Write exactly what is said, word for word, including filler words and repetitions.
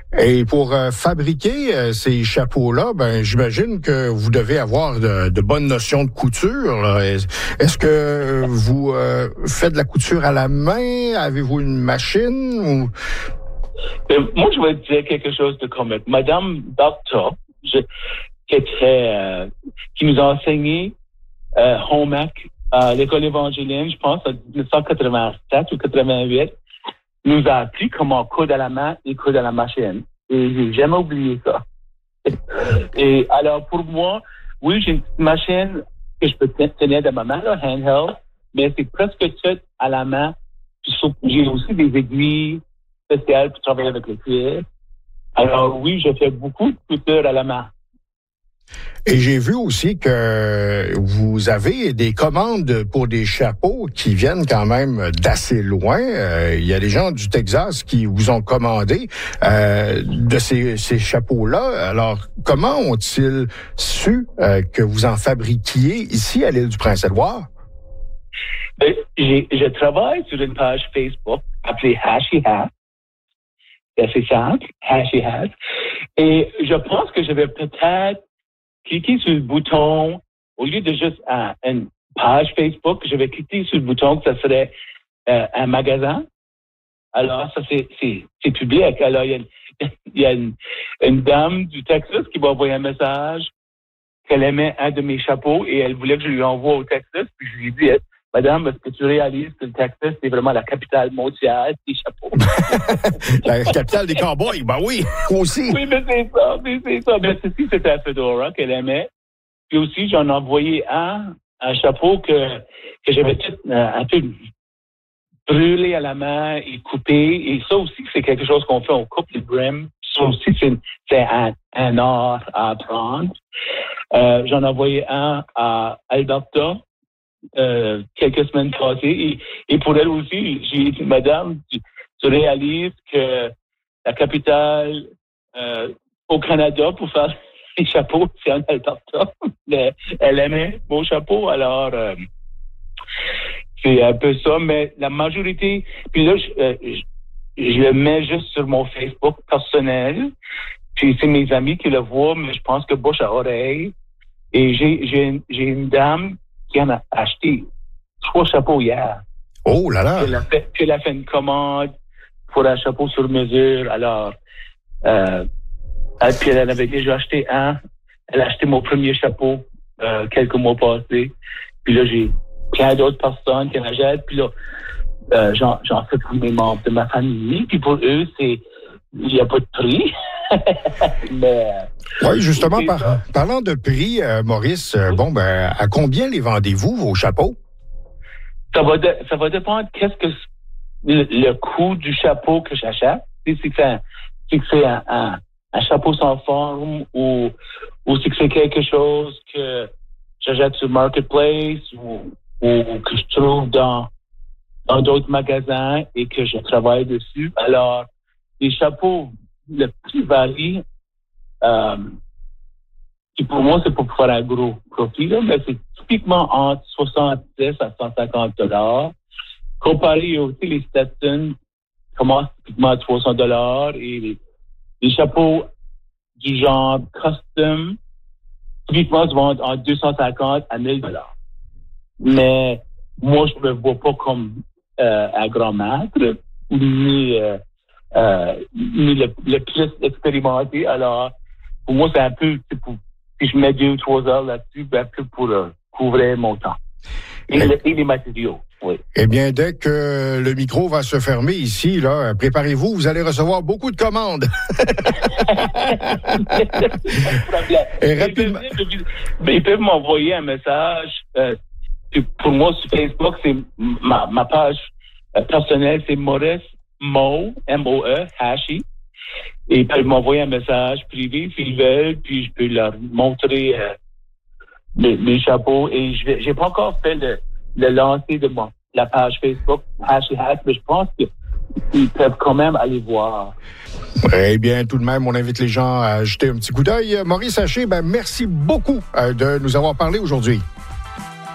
Et pour euh, fabriquer euh, ces chapeaux-là, ben j'imagine que vous devez avoir de, de bonnes notions de couture. Là. Est-ce que vous euh, faites de la couture à la main? Avez-vous une machine? Ou... Euh, moi, je vais dire quelque chose de comme Madame Doctor, je, qui, était, euh, qui nous a enseigné euh, home ec à l'école évangélienne, je pense, en dix-neuf cent quatre-vingt-sept ou quatre-vingt-huit, nous a appris comment coudre à la main et coudre à la machine. Et j'ai jamais oublié ça. Et alors, pour moi, oui, j'ai une petite machine que je peux tenir dans ma main, là, handheld, mais c'est presque tout à la main. Puis, j'ai aussi des aiguilles spéciales pour travailler avec le cuir. Alors, oui, je fais beaucoup de couture à la main. Et j'ai vu aussi que vous avez des commandes pour des chapeaux qui viennent quand même d'assez loin. Euh, il y a des gens du Texas qui vous ont commandé euh, de ces, ces chapeaux-là. Alors, comment ont-ils su euh, que vous en fabriquiez ici à l'île du Prince-Édouard? Euh, j'ai, je travaille sur une page Facebook appelée Hashy Hat. C'est assez simple, Hashy Hat. Et je pense que je vais peut-être cliquer sur le bouton, au lieu de juste un, une page Facebook, je vais cliquer sur le bouton que ça serait euh, un magasin. Alors, ça, c'est, c'est, c'est public. Alors, il y a, une, il y a une, une dame du Texas qui m'a envoyé un message qu'elle aimait un de mes chapeaux et elle voulait que je lui envoie au Texas. Puis je lui ai dit, Madame, est-ce que tu réalises que le Texas, c'est vraiment la capitale mondiale des chapeaux? La capitale des cowboys, ben oui, aussi. Oui, mais c'est ça, mais c'est ça. Mais ceci, c'était un fedora qu'elle aimait. Puis aussi, j'en ai envoyé un, un chapeau que, que j'avais tout, euh, un peu brûlé à la main et coupé. Et ça aussi, c'est quelque chose qu'on fait, on coupe les brims. Ça aussi, c'est, c'est un, un art à apprendre. Euh, j'en ai envoyé un à Alberta. Euh, quelques semaines passées et, et pour elle aussi, j'ai dit, Madame, tu, tu réalises que la capitale euh, au Canada pour faire les chapeaux, c'est en Alberta. Mais elle aimait mon chapeau, alors euh, c'est un peu ça, mais la majorité, puis là, je, euh, je, je le mets juste sur mon Facebook personnel, puis c'est mes amis qui le voient, mais je pense que bouche à oreille, et j'ai, j'ai, j'ai une dame qui en a acheté trois chapeaux hier. Oh là là! Elle a fait, elle a fait une commande pour un chapeau sur mesure. Alors, euh, puis elle en avait déjà acheté un. Elle a acheté mon premier chapeau euh, quelques mois passés. Puis là, j'ai plein d'autres personnes qui en achètent. Puis là, euh, j'en, j'en fais pour mes membres de ma famille. Puis pour eux, c'est il n'y a pas de prix. Mais, oui, justement, par, parlant de prix, euh, Maurice, euh, bon, ben, à combien les vendez-vous, vos chapeaux? Ça va, de, ça va dépendre qu'est-ce que le, le coût du chapeau que j'achète. Si c'est, un, si c'est un, un, un chapeau sans forme ou, ou si c'est quelque chose que j'achète sur Marketplace ou, ou que je trouve dans, dans d'autres magasins et que je travaille dessus. Alors, les chapeaux, le prix varie. Euh, qui pour moi, c'est pour faire un gros profit, là, mais c'est typiquement entre soixante-dix à cent cinquante dollars. Comparé aussi, les Stetson commencent typiquement à trois cents dollars et les, les chapeaux du genre custom, typiquement, se vendent entre deux cent cinquante à mille dollars. Mais moi, je me vois pas comme euh, un grand maître, ni, euh, euh, ni le, le plus expérimenté. Alors, pour moi, c'est un peu, c'est pour, si je mets deux ou trois heures là-dessus, ben, un peu pour euh, couvrir mon temps. Et, et, le, et les matériaux, oui. Eh bien, dès que le micro va se fermer ici, là, préparez-vous, vous allez recevoir beaucoup de commandes. Et rapidement. Ils peuvent, ils peuvent m'envoyer un message. Euh, pour moi, sur Facebook, c'est ma, ma page euh, personnelle, c'est Maurice Mo, M O E, Hashy. Et ils peuvent m'envoyer un message privé s'ils veulent, puis je peux leur montrer euh, mes, mes chapeaux. Et je vais, j'ai pas encore fait le, le lancer de mon, la page Facebook Hashy Hat, mais je pense qu'ils peuvent quand même aller voir. Eh bien, tout de même, on invite les gens à jeter un petit coup d'œil. Maurice Haché, ben merci beaucoup euh, de nous avoir parlé aujourd'hui.